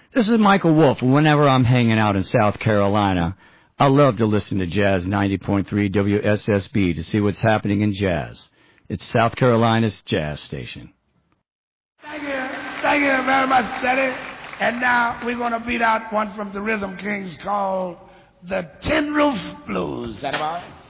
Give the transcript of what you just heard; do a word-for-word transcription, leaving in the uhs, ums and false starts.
This is Michael Wolf, and whenever I'm hanging out in South Carolina, I love to listen to Jazz ninety point three W S S B to see what's happening in jazz. It's South Carolina's jazz station. Thank you. Thank you very much, Steady. And now we're going to beat out one from the Rhythm Kings called the Tin Roof Blues. Is that about it?